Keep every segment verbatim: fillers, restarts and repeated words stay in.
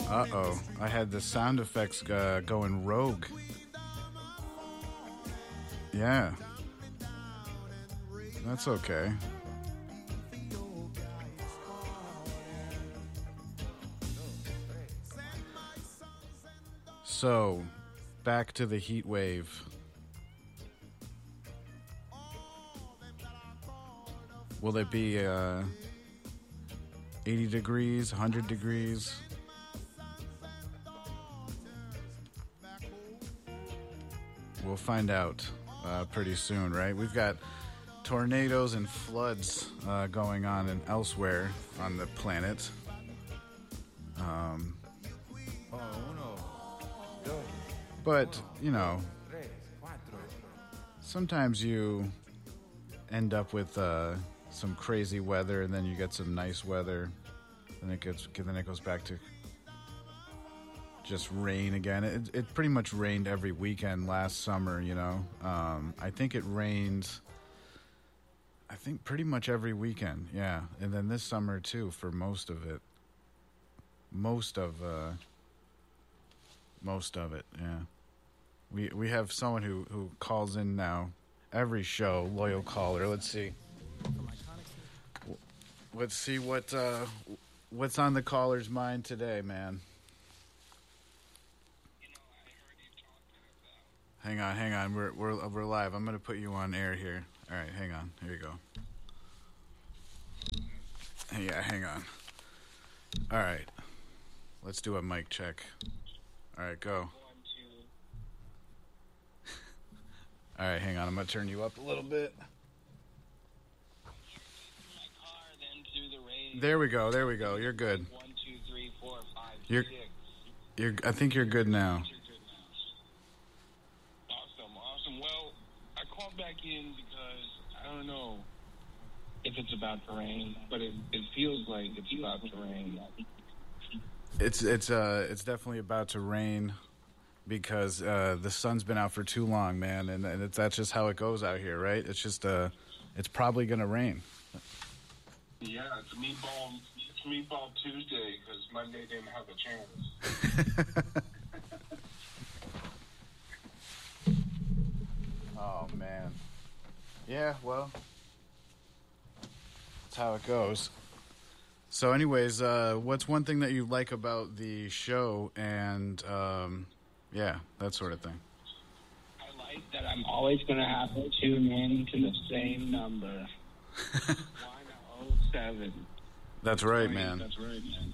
Uh-oh. I had the sound effects uh, going rogue. Yeah. That's okay. So, back to the heat wave. Will it be uh, eighty degrees, one hundred degrees? We'll find out uh, pretty soon, right? We've got tornadoes and floods uh, going on and elsewhere on the planet. Um, but, you know, sometimes you end up with uh, some crazy weather, and then you get some nice weather, and it gets then it goes back to just rain again. It, it pretty much rained every weekend last summer, you know. Um, I think it rained, I think pretty much every weekend, yeah. And then this summer too, for most of it. Most of, uh, most of it, yeah. We we have someone who, who calls in now every show, loyal caller. Let's see. Let's see what uh, what's on the caller's mind today, man. Hang on, hang on. We're we're we're live. I'm gonna put you on air here. All right, hang on. Here you go. Hey, yeah, hang on. All right, let's do a mic check. All right, go. All right, hang on. I'm gonna turn you up a little bit. There we go. There we go. You're good. One, two, three, four, five, you're, six. You're. I think you're good now. Awesome, awesome. Well, I called back in because I don't know if it's about to rain, but it, it feels like it's about to rain. It's it's uh it's definitely about to rain because uh, the sun's been out for too long, man, and, and it's that's just how it goes out here, right? It's just uh it's probably gonna rain. Yeah, it's meatball. It's Meatball Tuesday because Monday didn't have a chance. Oh man, yeah. Well, that's how it goes. So, anyways, uh, what's one thing that you like about the show, and um, yeah, that sort of thing. I like that I'm always going to have to tune in to the same number. one oh seven. That's right, man. That's right, man.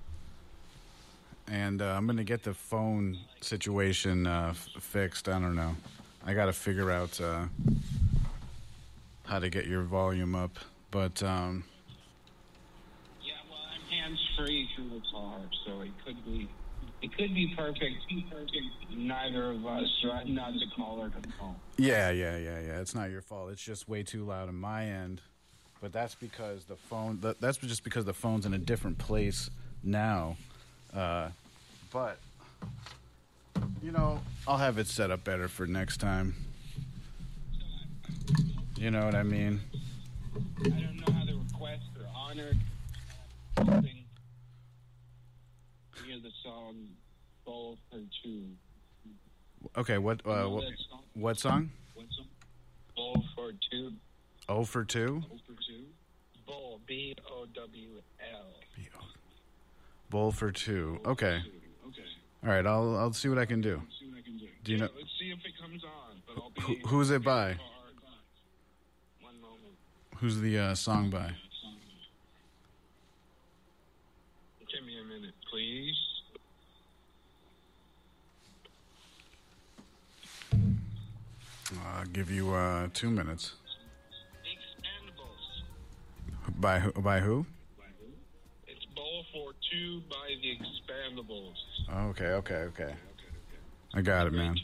And uh, I'm going to get the phone situation uh, f- fixed. I don't know. I got to figure out uh, how to get your volume up. But, um... yeah, well, I'm hands-free through the car, so it could be... It could be perfect. perfect. Neither of us, right? Not the caller could call. Yeah, yeah, yeah, yeah. It's not your fault. It's just way too loud on my end. But that's because the phone... That's just because the phone's in a different place now. Uh, but, you know, I'll have it set up better for next time. You know what I mean? I don't know how the requests are honored. Something. Hear the song "Bowl for Two." Okay, what uh, what, song? what song? What song? Bowl for Two. O for two? Bowl for Two. Bowl, B O W L. B O. Bowl for two. Bowl Okay. for two. Okay. All right, I'll I'll see what I can do. See what I can do. Do you yeah, know? Let's see if it comes on. But I'll be Who, who's it by? One moment. Who's the uh, song by? Give me a minute, please. I'll give you uh, two minutes. The Expendables. By who? By who? By who? It's Bowl for Two by the Expendables. Oh, okay, okay, okay. Okay, okay, okay. I got it, man.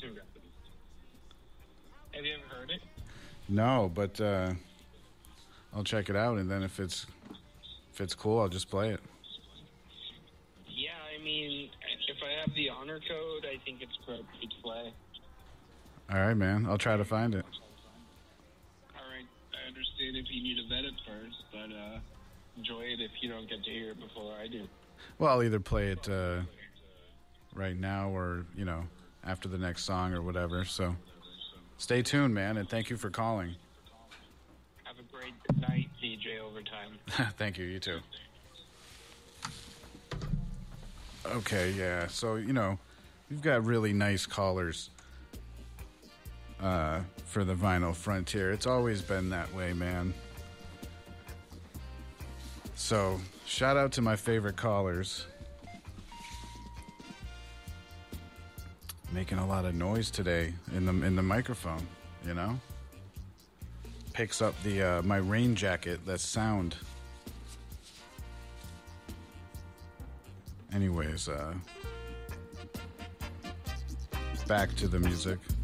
Have you ever heard it? No, but uh, I'll check it out, and then if it's if it's cool, I'll just play it. Yeah, I mean, if I have the honor code, I think it's correct to play. All right, man. I'll try to find it. All right. I understand if you need to vet it first, but uh, enjoy it if you don't get to hear it before I do. Well, I'll either play it uh, right now or, you know, after the next song or whatever. So stay tuned, man, and thank you for calling. Have a great night, D J Overtime. Thank you, you too. Okay, yeah. So, you know, we've got really nice callers uh, for the Vinyl Frontier. It's always been that way, man. So, shout out to my favorite callers. Making a lot of noise today in the in the microphone, you know? Picks up the uh, my rain jacket, that sound. Anyways, uh, back to the music.